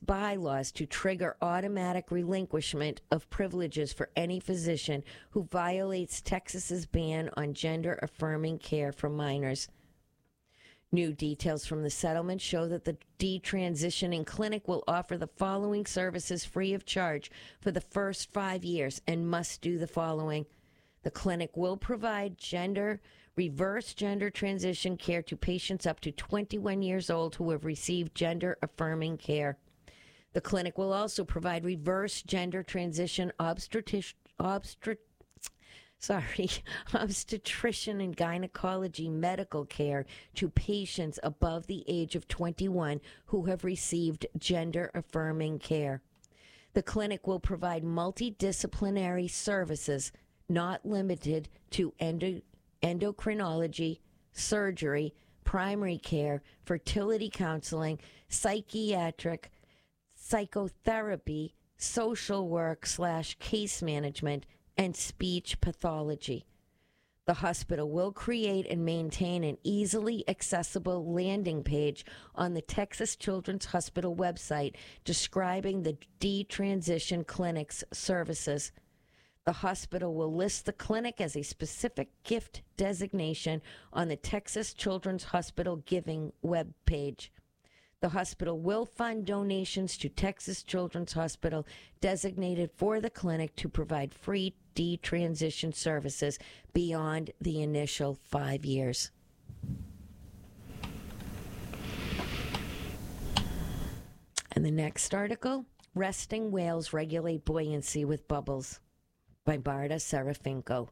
bylaws to trigger automatic relinquishment of privileges for any physician who violates Texas's ban on gender-affirming care for minors. New details from the settlement show that the detransitioning clinic will offer the following services free of charge for the first 5 years and must do the following. The clinic will provide reverse gender transition care to patients up to 21 years old who have received gender-affirming care. The clinic will also provide reverse gender transition obstetrician and gynecology medical care to patients above the age of 21 who have received gender-affirming care. The clinic will provide multidisciplinary services not limited to endocrinology, surgery, primary care, fertility counseling, psychiatric, psychotherapy, social work / case management, and speech pathology. The hospital will create and maintain an easily accessible landing page on the Texas Children's Hospital website describing the detransition clinic's services. The hospital will list the clinic as a specific gift designation on the Texas Children's Hospital Giving webpage. The hospital will fund donations to Texas Children's Hospital designated for the clinic to provide free detransition services beyond the initial 5 years. And the next article, Resting Whales Regulate Buoyancy with Bubbles, by Marta Serafinko.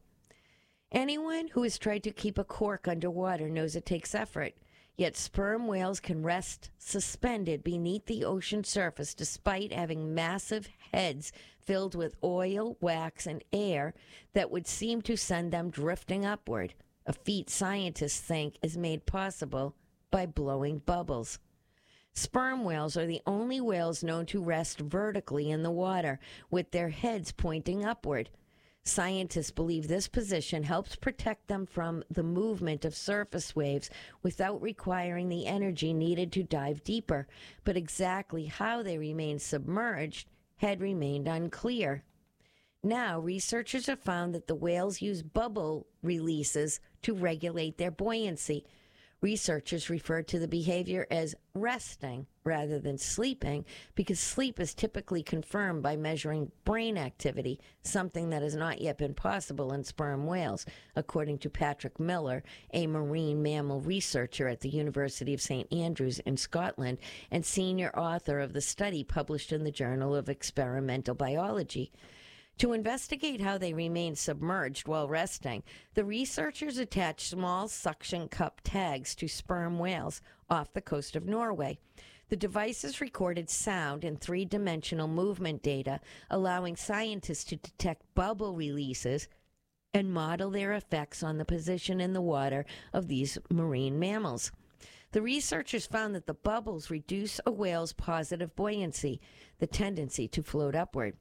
Anyone who has tried to keep a cork underwater knows it takes effort. Yet sperm whales can rest suspended beneath the ocean surface despite having massive heads filled with oil, wax, and air that would seem to send them drifting upward, a feat scientists think is made possible by blowing bubbles. Sperm whales are the only whales known to rest vertically in the water, with their heads pointing upward. Scientists believe this position helps protect them from the movement of surface waves without requiring the energy needed to dive deeper, but exactly how they remain submerged had remained unclear. Now, researchers have found that the whales use bubble releases to regulate their buoyancy. Researchers refer to the behavior as resting rather than sleeping because sleep is typically confirmed by measuring brain activity, something that has not yet been possible in sperm whales, according to Patrick Miller, a marine mammal researcher at the University of St. Andrews in Scotland and senior author of the study published in the Journal of Experimental Biology. To investigate how they remain submerged while resting, the researchers attached small suction cup tags to sperm whales off the coast of Norway. The devices recorded sound and three-dimensional movement data, allowing scientists to detect bubble releases and model their effects on the position in the water of these marine mammals. The researchers found that the bubbles reduce a whale's positive buoyancy, the tendency to float upward.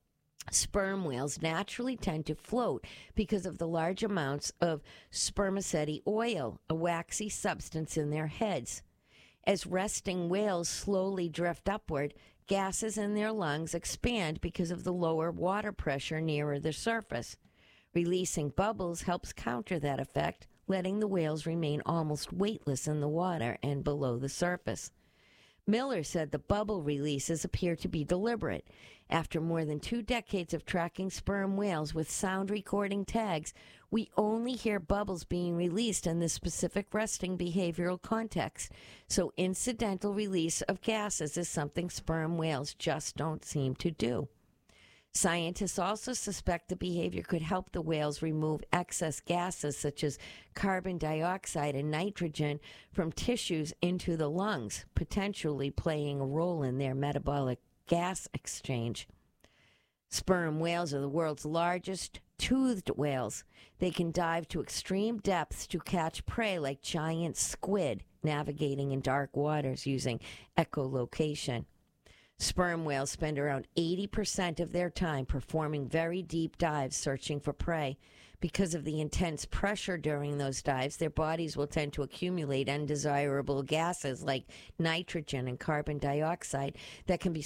Sperm whales naturally tend to float because of the large amounts of spermaceti oil, a waxy substance in their heads. As resting whales slowly drift upward, gases in their lungs expand because of the lower water pressure nearer the surface. Releasing bubbles helps counter that effect, letting the whales remain almost weightless in the water and below the surface. Miller said the bubble releases appear to be deliberate. After more than 2 decades of tracking sperm whales with sound recording tags, we only hear bubbles being released in this specific resting behavioral context. So incidental release of gases is something sperm whales just don't seem to do. Scientists also suspect the behavior could help the whales remove excess gases such as carbon dioxide and nitrogen from tissues into the lungs, potentially playing a role in their metabolic gas exchange. Sperm whales are the world's largest toothed whales. They can dive to extreme depths to catch prey like giant squid, navigating in dark waters using echolocation. Sperm whales spend around 80% of their time performing very deep dives searching for prey. Because of the intense pressure during those dives, their bodies will tend to accumulate undesirable gases like nitrogen and carbon dioxide that can be